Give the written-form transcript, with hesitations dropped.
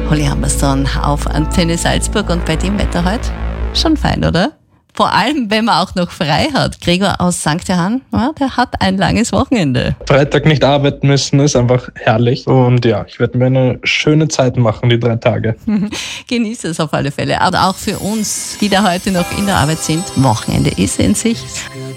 Holly Hammerson auf Antenne Salzburg und bei dem Wetter heute schon fein, oder? Vor allem, wenn man auch noch frei hat. Gregor aus St. Johann, ja, der hat ein langes Wochenende. Freitag nicht arbeiten müssen, ist einfach herrlich. Und ja, ich werde mir eine schöne Zeit machen, die 3 Tage. Genieß es auf alle Fälle. Aber auch für uns, die da heute noch in der Arbeit sind, Wochenende ist in Sicht.